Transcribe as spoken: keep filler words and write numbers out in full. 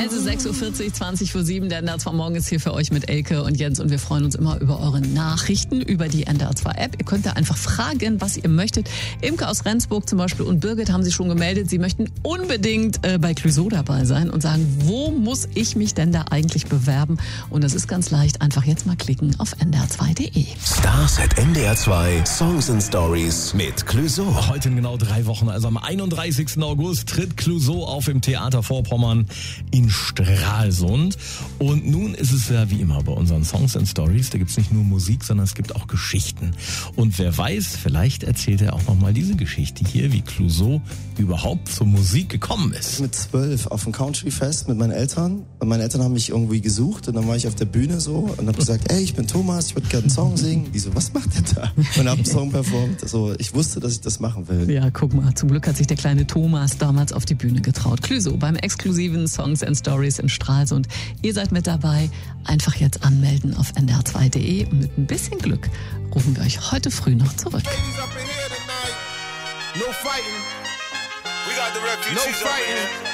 Es ist sechs Uhr vierzig, zwanzig vor sieben. Der N D R zwei Morgen ist hier für euch mit Elke und Jens und wir freuen uns immer über eure Nachrichten über die N D R zwei App. Ihr könnt da einfach fragen, was ihr möchtet. Imke aus Rendsburg zum Beispiel und Birgit haben sich schon gemeldet. Sie möchten unbedingt äh, bei Clouseau dabei sein und sagen, wo muss ich mich denn da eigentlich bewerben? Und das ist ganz leicht. Einfach jetzt mal klicken auf n d r zwei punkt d e. Stars at N D R zwei Songs and Stories mit Clouseau. Heute in genau drei Wochen, also am einunddreißigsten August, tritt Clouseau auf im Theater Vorpommern in Stralsund. Und nun ist es ja wie immer bei unseren Songs and Stories, da gibt es nicht nur Musik, sondern es gibt auch Geschichten. Und wer weiß, vielleicht erzählt er auch nochmal diese Geschichte hier, wie Clouseau überhaupt zur Musik gekommen ist. Mit zwölf auf dem Country-Fest mit meinen Eltern. Und meine Eltern haben mich irgendwie gesucht und dann war ich auf der Bühne so und habe gesagt, ey, ich bin Thomas, ich würde gerne einen Song singen. Die so, was macht der da? Und habe einen Song performt. Also ich wusste, dass ich das machen will. Ja, guck mal, zum Glück hat sich der kleine Thomas damals auf die Bühne getraut. Clouseau beim exklusiven Songs and Stories in Stralsund. Ihr seid mit dabei. Einfach jetzt anmelden auf n d r zwei punkt d e und mit ein bisschen Glück rufen wir euch heute früh noch zurück. No fighting. We got the refugees no fighting.